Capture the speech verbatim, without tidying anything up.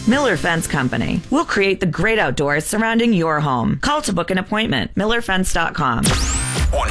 Miller Fence Company. We'll create the great outdoors surrounding your home. Call to book an appointment. Miller Fence dot com. On